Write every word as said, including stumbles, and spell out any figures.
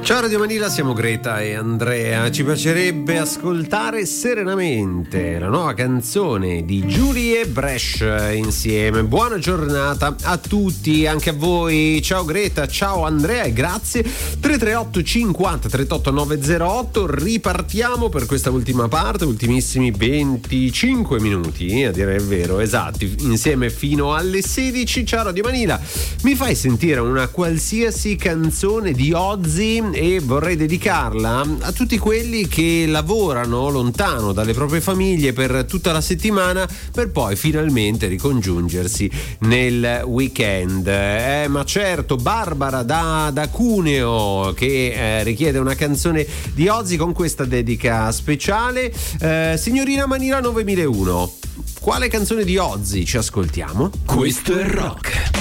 Ciao Radio Manila, siamo Greta e Andrea. Ci piacerebbe ascoltare serenamente la nuova canzone di Julie e Bresh insieme. Buona giornata a tutti, anche a voi. Ciao Greta, ciao Andrea e grazie. tre tre otto cinquanta trentotto novecentotto. Ripartiamo per questa ultima parte, ultimissimi venticinque minuti, a dire il vero, esatti, insieme fino alle sedici. Ciao Radio Manila, mi fai sentire una qualsiasi canzone di Ozzy e vorrei dedicarla a tutti quelli che lavorano lontano dalle proprie famiglie per tutta la settimana per poi finalmente ricongiungersi nel weekend. Eh, ma certo, Barbara da, da Cuneo che eh, richiede una canzone di Ozzy con questa dedica speciale. Eh, signorina Manila novemilauno, quale canzone di Ozzy ci ascoltiamo? Questo è rock.